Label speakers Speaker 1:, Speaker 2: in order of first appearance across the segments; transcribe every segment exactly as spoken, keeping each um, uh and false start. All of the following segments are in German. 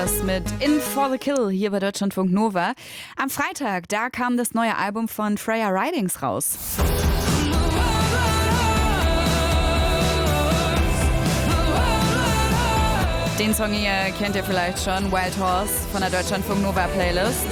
Speaker 1: Mit In for the Kill hier bei Deutschlandfunk Nova. Am Freitag, da kam das neue Album von Freya Ridings raus. Den Song hier kennt ihr vielleicht schon, Wild Horse von der Deutschlandfunk Nova Playlist.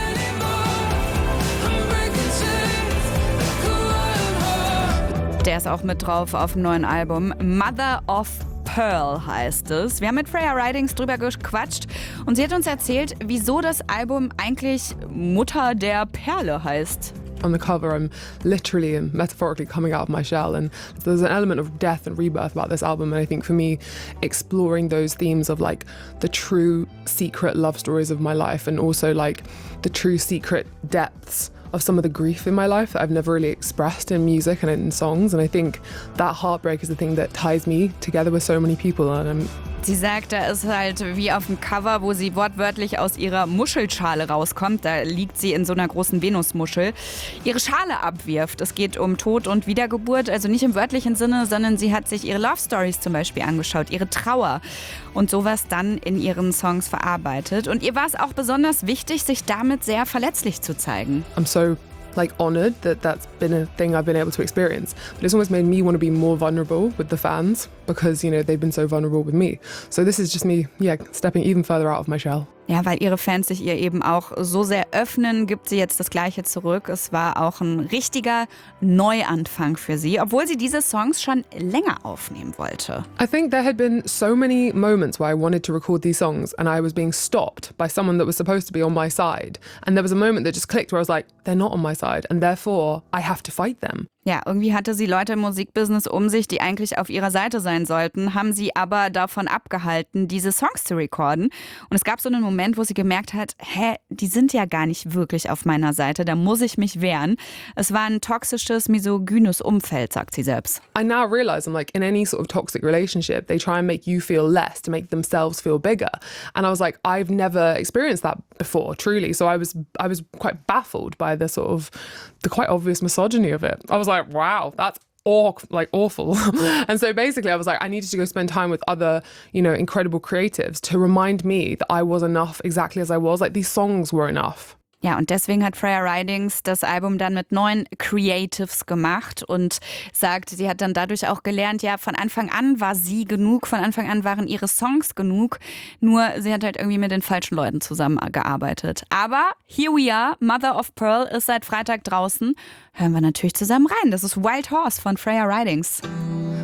Speaker 1: Der ist auch mit drauf auf dem neuen Album. Mother of Pearl heißt es. Wir haben mit Freya Ridings drüber gequatscht und sie hat uns erzählt, wieso das Album eigentlich Mutter der Perle heißt.
Speaker 2: On the cover, I'm literally and metaphorically coming out of my shell, and there's an element of death and rebirth about this album, and I think for me, exploring those themes of like the true secret love stories of my life and also like the true secret depths of some of the grief in my life that I've never really expressed in music and in songs, and I think that heartbreak is the thing that ties me together with so many people. And I'm
Speaker 1: Sie sagt, da ist halt wie auf dem Cover, wo sie wortwörtlich aus ihrer Muschelschale rauskommt. Da liegt sie in so einer großen Venusmuschel. Ihre Schale abwirft. Es geht um Tod und Wiedergeburt, also nicht im wörtlichen Sinne, sondern sie hat sich ihre Love Stories zum Beispiel angeschaut, ihre Trauer und sowas dann in ihren Songs verarbeitet. Und ihr war es auch besonders wichtig, sich damit sehr verletzlich zu zeigen.
Speaker 2: I'm so like honored that that's been a thing I've been able to experience, but it's almost made me want to be more vulnerable with the fans because, you know, they've been so vulnerable with me. So this is just me, yeah, stepping even further out of my shell.
Speaker 1: Ja, weil ihre Fans sich ihr eben auch so sehr öffnen, gibt sie jetzt das Gleiche zurück. Es war auch ein richtiger Neuanfang für sie, obwohl sie diese Songs schon länger aufnehmen wollte.
Speaker 2: I think there had been so many moments where I wanted to record these songs and I was being stopped by someone that was supposed to be on my side. And there was a moment that just clicked where I was like, they're not on my side and therefore I have to fight them.
Speaker 1: Ja, irgendwie hatte sie Leute im Musikbusiness um sich, die eigentlich auf ihrer Seite sein sollten, haben sie aber davon abgehalten, diese Songs zu recorden. Und es gab so einen Moment, wo sie gemerkt hat, hä, die sind ja gar nicht wirklich auf meiner Seite, da muss ich mich wehren. Es war ein toxisches, misogynes Umfeld, sagt sie selbst.
Speaker 2: I now realize I'm like, in any sort of toxic relationship, they try and make you feel less to make themselves feel bigger. And I was like, I've never experienced that before, truly. So I was I was quite baffled by the sort of, the quite obvious misogyny of it. I was like, wow, that's aw- like awful. And so basically I was like, I needed to go spend time with other, you know, incredible creatives to remind me that I was enough exactly as I was. Like these songs were enough.
Speaker 1: Ja, und deswegen hat Freya Ridings das Album dann mit neuen Creatives gemacht und sagt, sie hat dann dadurch auch gelernt, ja, von Anfang an war sie genug, von Anfang an waren ihre Songs genug, nur sie hat halt irgendwie mit den falschen Leuten zusammengearbeitet. Aber here we are, Mother of Pearl ist seit Freitag draußen. Hören wir natürlich zusammen rein. Das ist Wild Horse von Freya Ridings.